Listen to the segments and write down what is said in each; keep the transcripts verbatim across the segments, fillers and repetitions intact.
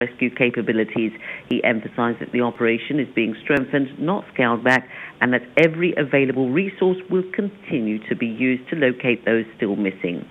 rescue capabilities. He emphasized that the operation is being strengthened, not scaled back, and that every available resource will continue to be used to locate those still missing.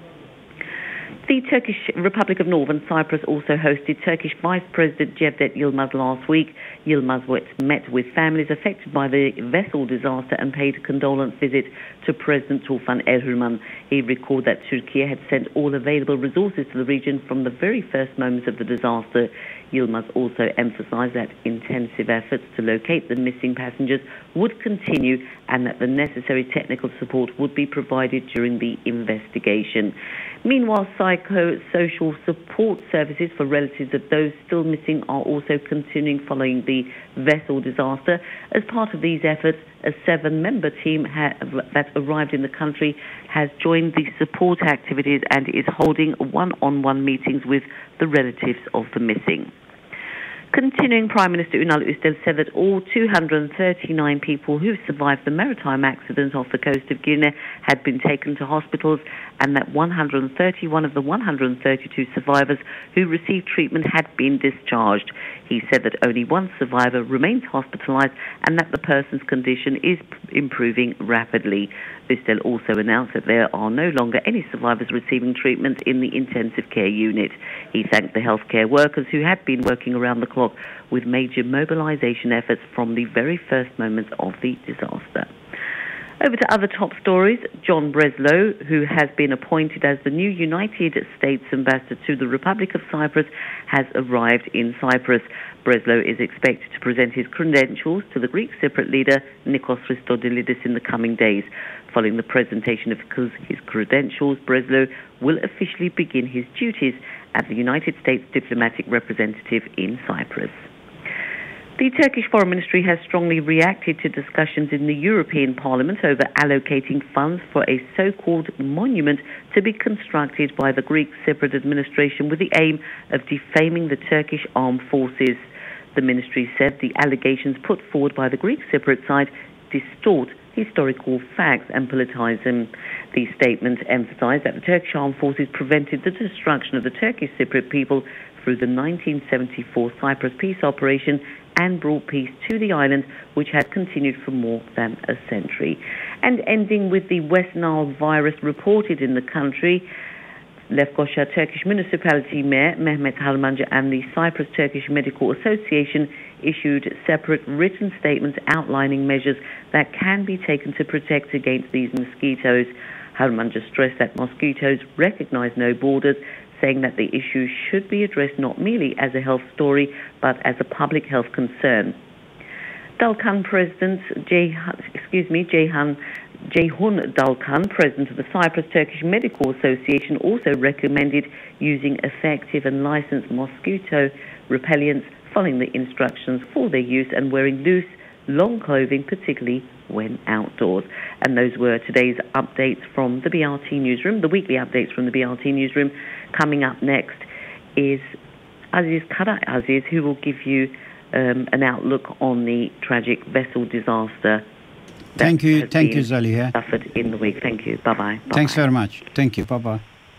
The Turkish Republic of Northern Cyprus also hosted Turkish Vice President Cevdet Yılmaz last week. Yılmaz met with families affected by the vessel disaster and paid a condolence visit to President Tufan Erhürman. He recalled that Turkey had sent all available resources to the region from the very first moments of the disaster. Yılmaz also emphasized that intensive efforts to locate the missing passengers would continue and that the necessary technical support would be provided during the investigation. Meanwhile, psychosocial support services for relatives of those still missing are also continuing following the vessel disaster. As part of these efforts, a seven-member team that arrived in the country has joined the support activities and is holding one-on-one meetings with the relatives of the missing. Continuing, Prime Minister Ünal Üstel said that all two hundred thirty-nine people who survived the maritime accident off the coast of Girne had been taken to hospitals and that one hundred thirty-one of the one hundred thirty-two survivors who received treatment had been discharged. He said that only one survivor remains hospitalized and that the person's condition is improving rapidly. Üstel also announced that there are no longer any survivors receiving treatment in the intensive care unit. He thanked the healthcare workers who had been working around the clock with major mobilization efforts from the very first moments of the disaster. Over to other top stories. John Breslow, who has been appointed as the new United States ambassador to the Republic of Cyprus, has arrived in Cyprus. Breslow is expected to present his credentials to the Greek Cypriot leader Nikos Christodoulidis in the coming days. Following the presentation of his credentials, Breslow will officially begin his duties as the United States diplomatic representative in Cyprus. The Turkish Foreign Ministry has strongly reacted to discussions in the European Parliament over allocating funds for a so-called monument to be constructed by the Greek Cypriot administration with the aim of defaming the Turkish armed forces. The ministry said the allegations put forward by the Greek Cypriot side distort historical facts and politize them. The statement emphasized that the Turkish armed forces prevented the destruction of the Turkish Cypriot people through the nineteen seventy-four Cyprus peace operation and brought peace to the island, which had continued for more than a century. And ending with the West Nile virus reported in the country, Lefkoşa Turkish Municipality Mayor Mehmet Harmancı and the Cyprus Turkish Medical Association issued separate written statements outlining measures that can be taken to protect against these mosquitoes. Harmancı stressed that mosquitoes recognize no borders, saying that the issue should be addressed not merely as a health story, but as a public health concern. Dalkan President, J, excuse me, Ceyhan, Ceyhun Dalkan, President of the Cyprus Turkish Medical Association, also recommended using effective and licensed mosquito repellents, following the instructions for their use and wearing loose, long clothing, particularly when outdoors. And those were today's updates from the B R T Newsroom, the weekly updates from the B R T Newsroom. Coming up next is Aziz Karaaziz, who will give you um, an outlook on the tragic vessel disaster. Thank you, thank you, Zaliha. Suffered in the week. Thank you. Bye bye. Thanks very much. Thank you. Bye bye.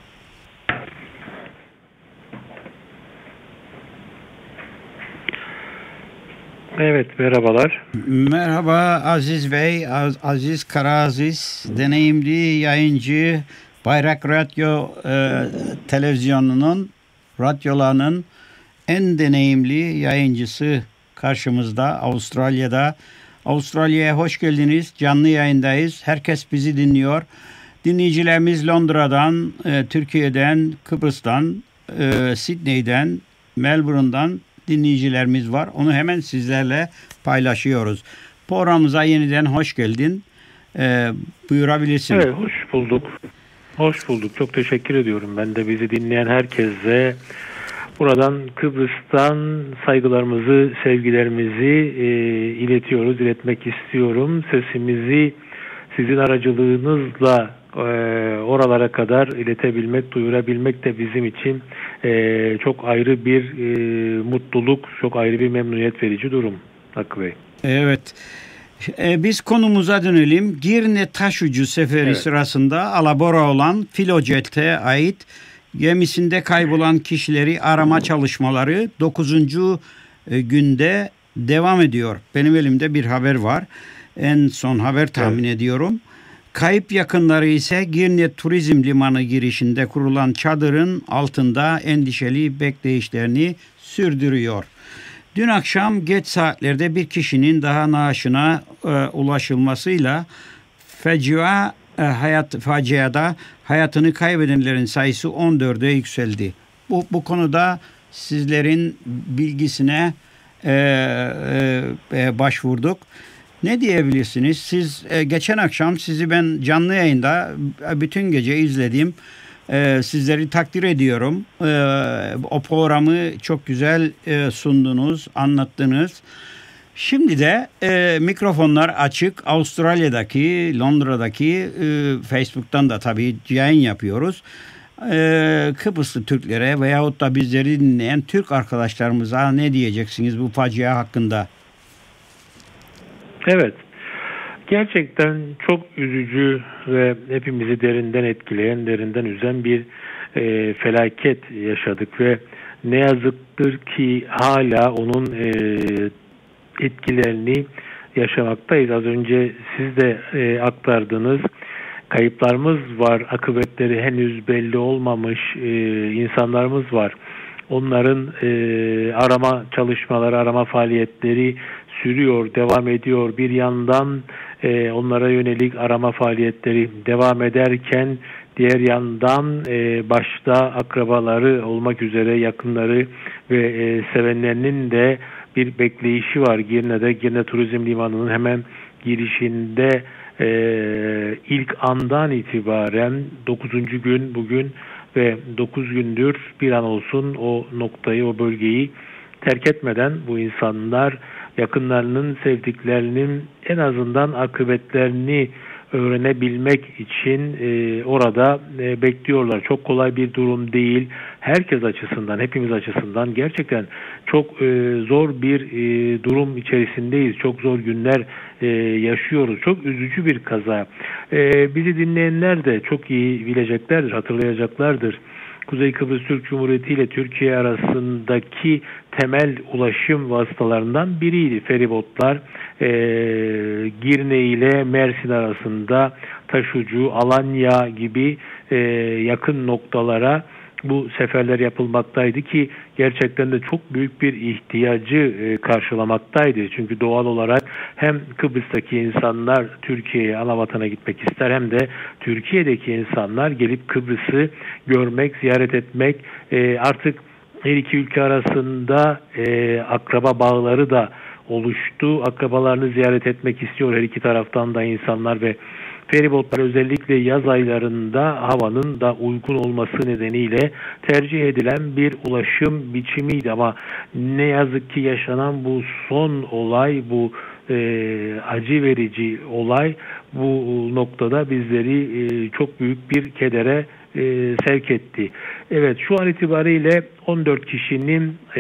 Evet, merhabalar. Merhaba Aziz Bey, Az- Aziz Karaaziz, deneyimli yayıncı, Bayrak Radyo e, televizyonunun, radyolarının en deneyimli yayıncısı karşımızda Avustralya'da. Avustralya'ya hoş geldiniz, canlı yayındayız, herkes bizi dinliyor. Dinleyicilerimiz Londra'dan, e, Türkiye'den, Kıbrıs'tan, e, Sydney'den, Melbourne'dan dinleyicilerimiz var. Onu hemen sizlerle paylaşıyoruz. Programımıza yeniden hoş geldin. Ee, buyurabilirsin. Evet, hoş bulduk. Hoş bulduk. Çok teşekkür ediyorum. Ben de bizi dinleyen herkese buradan Kıbrıs'tan saygılarımızı, sevgilerimizi e, iletiyoruz, iletmek istiyorum. Sesimizi sizin aracılığınızla e, oralara kadar iletebilmek, duyurabilmek de bizim için e, çok ayrı bir e, mutluluk, çok ayrı bir memnuniyet verici durum. Hakkı Bey. Evet. E, biz konumuza dönelim. Girne Taşucu seferi evet. sırasında alabora olan Filojet'e ait Gemisinde kaybolan kişileri arama çalışmaları dokuzuncu günde devam ediyor. Benim elimde bir haber var. En son haber tahmin evet. ediyorum. Kayıp yakınları ise Girne Turizm Limanı girişinde kurulan çadırın altında endişeli bekleyişlerini sürdürüyor. Dün akşam geç saatlerde bir kişinin daha naaşına e, ulaşılmasıyla facia e, hayat faciada hayatını kaybedenlerin sayısı on dörde yükseldi. Bu bu konuda sizlerin bilgisine e, e, başvurduk. Ne diyebilirsiniz? Siz e, geçen akşam sizi ben canlı yayında bütün gece izledim. E, sizleri takdir ediyorum. E, o programı çok güzel e, sundunuz, anlattınız. Şimdi de e, mikrofonlar açık. Avustralya'daki, Londra'daki e, Facebook'tan da tabii yayın yapıyoruz. E, Kıbrıslı Türklere veyahut da bizleri dinleyen Türk arkadaşlarımıza ne diyeceksiniz bu facia hakkında? Evet, gerçekten çok üzücü ve hepimizi derinden etkileyen, derinden üzen bir e, felaket yaşadık ve ne yazıktır ki hala onun e, etkilerini yaşamaktayız. Az önce siz de e, aktardınız. Kayıplarımız var, akıbetleri henüz belli olmamış e, insanlarımız var. Onların e, arama çalışmaları, arama faaliyetleri sürüyor, devam ediyor. Bir yandan e, onlara yönelik arama faaliyetleri devam ederken diğer yandan e, başta akrabaları olmak üzere yakınları ve e, sevenlerinin de bir bekleyişi var. Girne'de, Girne Turizm Limanı'nın hemen girişinde e, ilk andan itibaren dokuzuncu gün bugün ve dokuz gündür bir an olsun o noktayı, o bölgeyi terk etmeden bu insanlar yakınlarının, sevdiklerinin en azından akıbetlerini öğrenebilmek için e, orada e, bekliyorlar. Çok kolay bir durum değil. Herkes açısından, hepimiz açısından gerçekten çok e, zor bir e, durum içerisindeyiz. Çok zor günler e, yaşıyoruz. Çok üzücü bir kaza. E, bizi dinleyenler de çok iyi bileceklerdir, hatırlayacaklardır. Kuzey Kıbrıs Türk Cumhuriyeti ile Türkiye arasındaki temel ulaşım vasıtalarından biriydi feribotlar. E, Girne ile Mersin arasında Taşucu, Alanya gibi e, yakın noktalara bu seferler yapılmaktaydı ki gerçekten de çok büyük bir ihtiyacı e, karşılamaktaydı. Çünkü doğal olarak hem Kıbrıs'taki insanlar Türkiye'ye, ana vatana gitmek ister hem de Türkiye'deki insanlar gelip Kıbrıs'ı görmek, ziyaret etmek, e, artık her iki ülke arasında e, akraba bağları da oluştu. Akrabalarını ziyaret etmek istiyor her iki taraftan da insanlar ve feribotlar özellikle yaz aylarında havanın da uygun olması nedeniyle tercih edilen bir ulaşım biçimiydi. Ama ne yazık ki yaşanan bu son olay, bu e, acı verici olay bu noktada bizleri e, çok büyük bir kedere e, sevk etti. Evet, şu an itibariyle on dört kişinin e,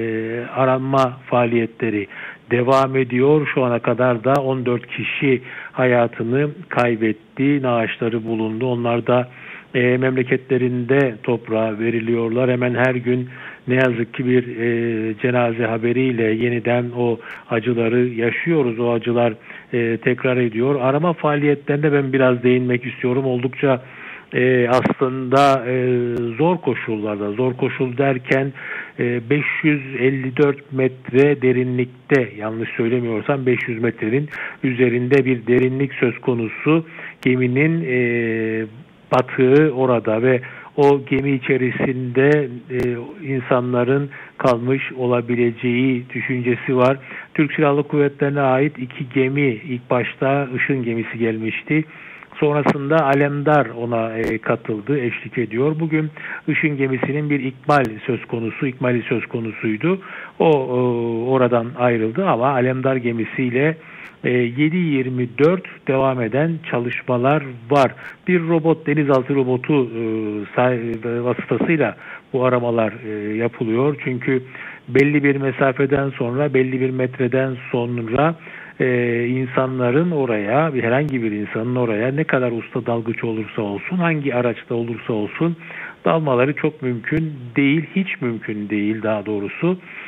aranma faaliyetleri devam ediyor. Şu ana kadar da on dört kişi hayatını kaybetti. Naaşları bulundu. Onlar da e, memleketlerinde toprağa veriliyorlar. Hemen her gün ne yazık ki bir e, cenaze haberiyle yeniden o acıları yaşıyoruz. O acılar e, tekrar ediyor. Arama faaliyetlerine ben biraz değinmek istiyorum. Oldukça e, aslında e, zor koşullarda, zor koşul derken e, beş yüz elli dört metre derinlikte, yanlış söylemiyorsam beş yüz metrenin üzerinde bir derinlik söz konusu. Geminin e, batığı orada ve o gemi içerisinde e, insanların kalmış olabileceği düşüncesi var. Türk Silahlı Kuvvetleri'ne ait iki gemi, ilk başta Işın gemisi gelmişti. Sonrasında Alemdar ona e, katıldı, eşlik ediyor. Bugün Işın gemisinin bir ikmal söz konusu, ikmali söz konusuydu. O e, oradan ayrıldı ama Alemdar gemisiyle e, yedi yirmi dört devam eden çalışmalar var. Bir robot, denizaltı robotu e, vasıtasıyla bu aramalar e, yapılıyor. Çünkü belli bir mesafeden sonra, belli bir metreden sonra Ee, insanların oraya, herhangi bir insanın oraya ne kadar usta dalgıç olursa olsun, hangi araçta olursa olsun dalmaları çok mümkün değil, hiç mümkün değil daha doğrusu.